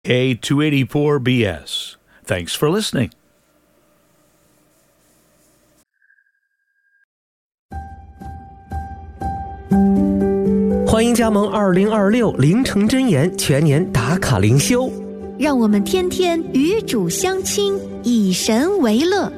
K284BS. Thanks for listening. 欢迎加盟2026凌晨真言全年打卡灵修， 让我们天天与主相亲，以神为乐。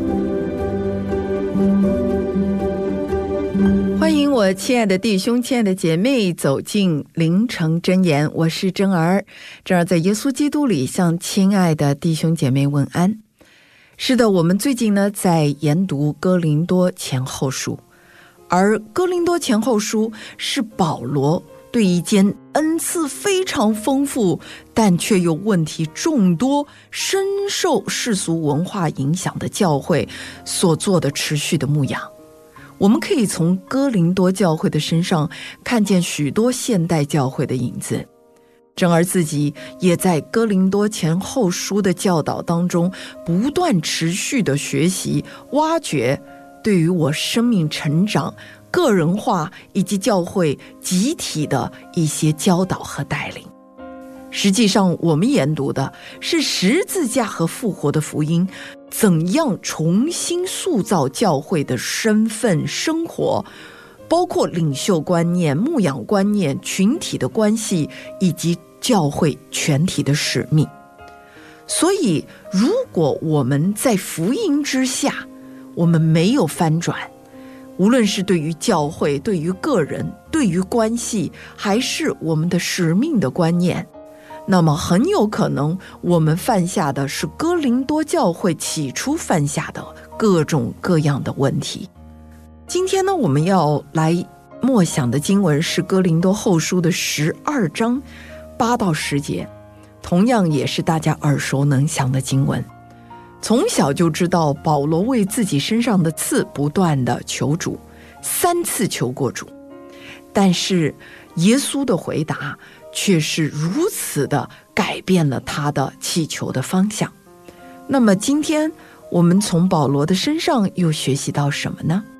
欢迎我亲爱的弟兄亲爱的姐妹走进凌晨真言，我是真儿。真儿在耶稣基督里向亲爱的弟兄姐妹问安。是的，我们最近呢在研读哥林多前后书，而哥林多前后书是保罗对一间恩赐非常丰富但却又问题众多、深受世俗文化影响的教会所做的持续的牧养。我们可以从哥林多教会的身上看见许多现代教会的影子。真儿自己也在哥林多前后书的教导当中不断持续的学习挖掘，对于我生命成长、个人化以及教会集体的一些教导和带领。实际上我们研读的是十字架和复活的福音怎样重新塑造教会的身份生活，包括领袖观念、牧养观念、群体的关系以及教会全体的使命。所以如果我们在福音之下我们没有翻转，无论是对于教会、对于个人、对于关系，还是我们的使命的观念，那么很有可能我们犯下的是哥林多教会起初犯下的各种各样的问题。今天呢，我们要来默想的经文是哥林多后书的12章8到10节，同样也是大家耳熟能详的经文。从小就知道保罗为自己身上的刺不断的求主，3次求过主，但是耶稣的回答却是如此的改变了他的祈求的方向。那么今天我们从保罗的身上又学习到什么呢？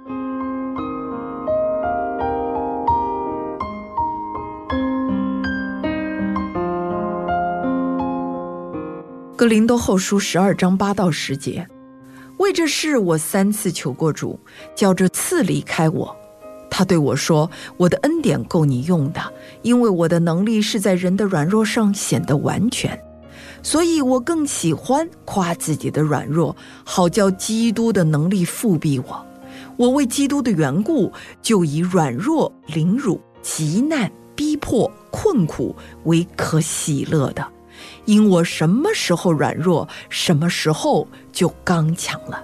哥林多后书12章8到10节，为这事我3次求过主，叫这刺离开我。他对我说，我的恩典够你用的，因为我的能力是在人的软弱上显得完全。所以我更喜欢夸自己的软弱，好叫基督的能力复庇我。我为基督的缘故，就以软弱、凌辱、急难、逼迫、困苦为可喜乐的，因我什么时候软弱，什么时候就刚强了。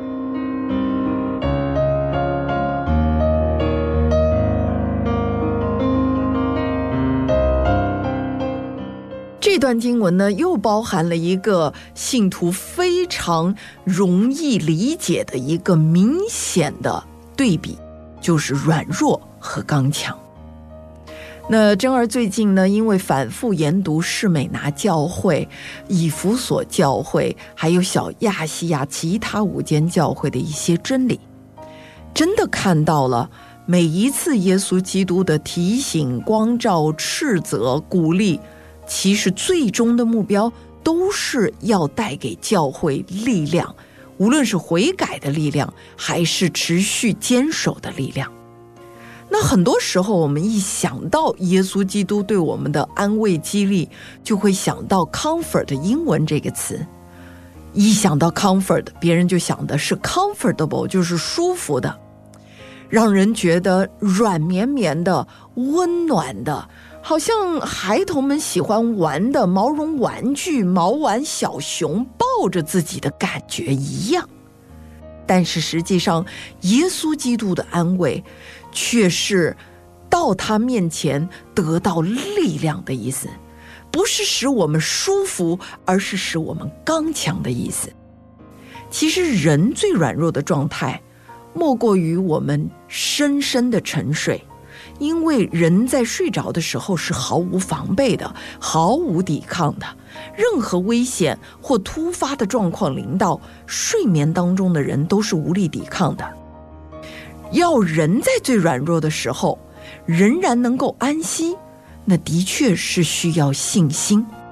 这段经文呢，又包含了一个信徒非常容易理解的一个明显的对比，就是软弱和刚强。那真儿最近呢，因为反复研读士美拿教会、以弗所教会还有小亚细亚其他5间教会的一些真理，真的看到了每一次耶稣基督的提醒、光照、斥责、鼓励，其实最终的目标都是要带给教会力量，无论是悔改的力量还是持续坚守的力量。那很多时候我们一想到耶稣基督对我们的安慰激励，就会想到 comfort 英文这个词。一想到 comfort， 别人就想的是 comfortable， 就是舒服的，让人觉得软绵绵的、温暖的，好像孩童们喜欢玩的毛绒玩具、毛玩小熊抱着自己的感觉一样。但是实际上耶稣基督的安慰却是到他面前得到力量的意思，不是使我们舒服，而是使我们刚强的意思。其实人最软弱的状态莫过于我们深深的沉睡，因为人在睡着的时候是毫无防备的，毫无抵抗的，任何危险或突发的状况临到，睡眠当中的人都是无力抵抗的。要人在最软弱的时候仍然能够安息，那的确是需要信心。